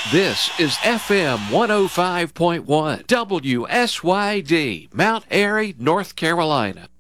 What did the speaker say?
This is FM 105.1 WSYD, Mount Airy, North Carolina.